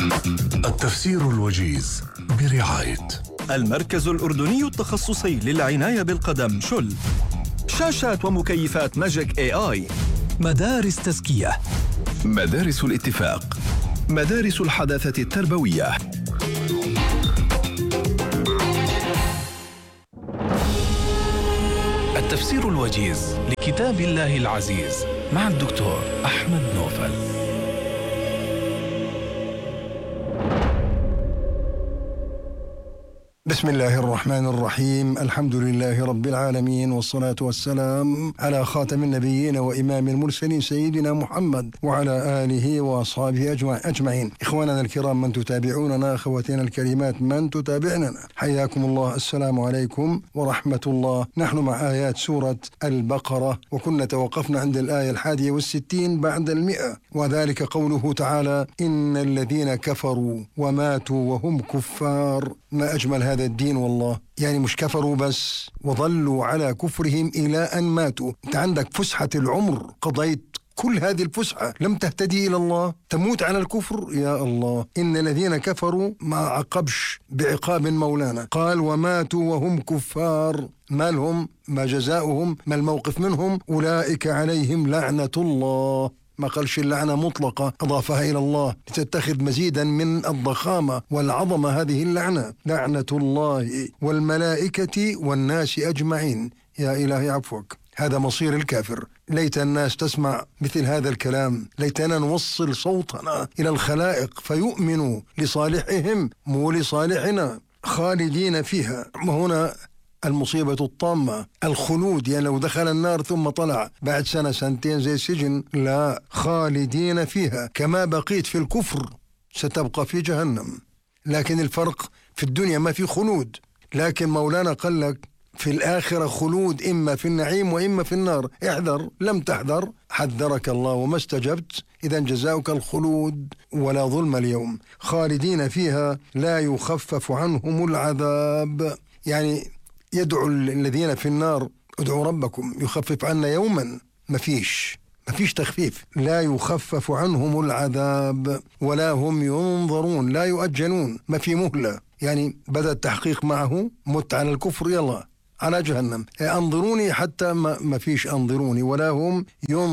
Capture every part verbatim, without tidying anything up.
التفسير الوجيز برعاية المركز الأردني التخصصي للعناية بالقدم شل، شاشات ومكيفات ماجيك اي اي، مدارس تزكية، مدارس الاتفاق، مدارس الحداثة التربوية. التفسير الوجيز لكتاب الله العزيز مع الدكتور أحمد نوفل. بسم الله الرحمن الرحيم. الحمد لله رب العالمين، والصلاة والسلام على خاتم النبيين وإمام المرسلين سيدنا محمد وعلى آله وأصحابه أجمعين. إخواننا الكرام من تتابعوننا، أخواتنا الكريمات من تتابعننا، حياكم الله. السلام عليكم ورحمة الله. نحن مع آيات سورة البقرة، وكنا توقفنا عند الآية الحادية والستين بعد المئة، وذلك قوله تعالى: إن الذين كفروا وماتوا وهم كفار. ما أجمل هذا الدين والله، يعني مش كفروا بس وظلوا على كفرهم إلى أن ماتوا. أنت عندك فسحة العمر، قضيت كل هذه الفسحة لم تهتدي إلى الله، تموت على الكفر. يا الله، إن الذين كفروا ما عقبش بعقاب مولانا، قال وماتوا وهم كفار. ما لهم؟ ما جزاؤهم؟ ما الموقف منهم؟ أولئك عليهم لعنة الله. ما قالش اللعنة مطلقة، أضافها إلى الله لتتخذ مزيدا من الضخامة والعظمة. هذه اللعنة لعنة الله والملائكة والناس أجمعين. يا إلهي عفوك، هذا مصير الكافر. ليت الناس تسمع مثل هذا الكلام، ليتنا نوصل صوتنا إلى الخلائق فيؤمنوا لصالحهم مو لصالحنا. خالدين فيها، هنا المصيبة الطامة الخلود، يعني لو دخل النار ثم طلع بعد سنة سنتين زي السجن، لا، خالدين فيها. كما بقيت في الكفر ستبقى في جهنم. لكن الفرق في الدنيا ما في خلود، لكن مولانا قال لك في الآخرة خلود، إما في النعيم وإما في النار. احذر، لم تحذر حذرك الله وما استجبت، إذا جزاؤك الخلود ولا ظلم اليوم. خالدين فيها لا يخفف عنهم العذاب، يعني يدعو الذين في النار: ادعوا ربكم يخفف عنا يوما. مفيش مفيش تخفيف. لا يخفف عنهم العذاب ولا هم ينظرون، لا يؤجلون، ما في مهلة. يعني بدأ التحقيق معه، مت على الكفر يلا على جهنم، انظروني حتى ما, ما فيش انظروني، ولا هم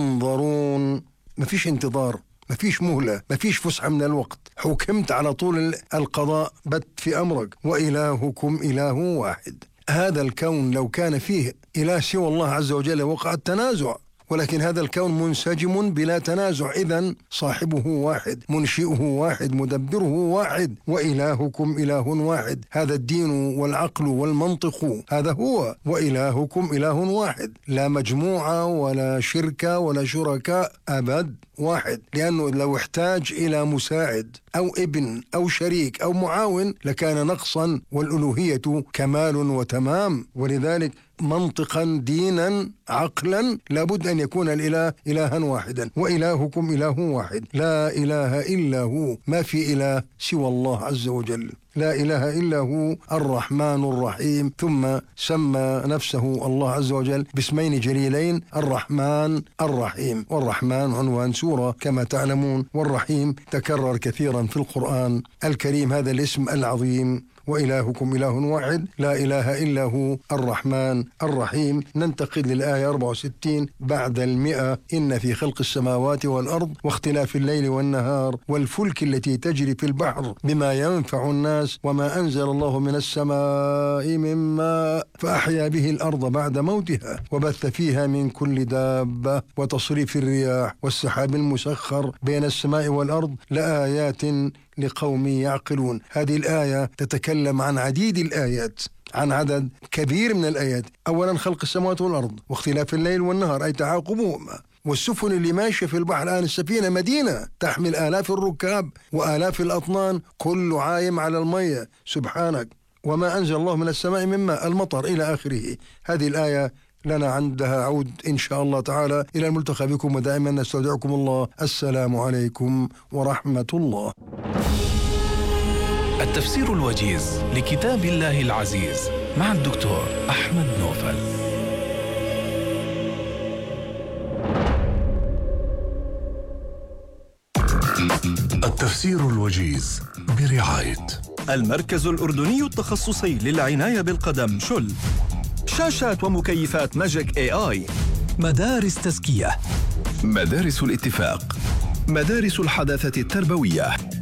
ينظرون. ما فيش انتظار، ما فيش مهلة، ما فيش فسحة من الوقت. حكمت على طول القضاء، بت في أمرك. وإلهكم إله واحد. هذا الكون لو كان فيه إله سوى الله عز وجل وقع التنازع، ولكن هذا الكون منسجم بلا تنازع. إذن صاحبه واحد، منشئه واحد، مدبره واحد. وإلهكم إله واحد. هذا الدين والعقل والمنطق، هذا هو. وإلهكم إله واحد، لا مجموعة ولا شركة ولا شركاء، أبد واحد. لأنه لو احتاج إلى مساعد أو ابن أو شريك أو معاون لكان نقصا، والألوهية كمال وتمام. ولذلك منطقا، دينا، عقلا، لابد أن يكون الإله إلها واحدا. وإلهكم إله واحد، لا إله إلا هو، ما في إله سوى الله عز وجل. لا إله إلا هو الرحمن الرحيم. ثم سمى نفسه الله عز وجل باسمين جليلين: الرحمن الرحيم. والرحمن عنوان سورة كما تعلمون، والرحيم تكرر كثيرا في القرآن الكريم. هذا الاسم العظيم. وإلهكم إله واحد، لا إله إلا هو الرحمن الرحيم. ننتقل للآية أربعة وستين بعد المئة: إن في خلق السماوات والأرض واختلاف الليل والنهار والفلك التي تجري في البحر بما ينفع الناس وما أنزل الله من السماء من ماء فأحيا به الأرض بعد موتها وبث فيها من كل دابة وتصريف الرياح والسحاب المسخر بين السماء والأرض لآيات لقوم يعقلون. هذه الآية تتكلم عن عديد الآيات، عن عدد كبير من الآيات. أولا خلق السماوات والأرض واختلاف الليل والنهار، أي تعاقبهما. والسفن اللي ماشية في البحر الآن، السفينة مدينة تحمل آلاف الركاب وآلاف الأطنان، كل عايم على المية سبحانك. وما أنزل الله من السماء من ماء، المطر، إلى آخره. هذه الآية لنا عندها عود إن شاء الله تعالى. إلى الملتقى بكم، ودائما نستودعكم الله. السلام عليكم ورحمة الله. التفسير الوجيز لكتاب الله العزيز مع الدكتور أحمد نوفل. التفسير الوجيز برعاية المركز الأردني التخصصي للعناية بالقدم شل. شاشات ومكيفات ماجيك اي اي. مدارس تزكية. مدارس الاتفاق، مدارس الحداثة التربوية.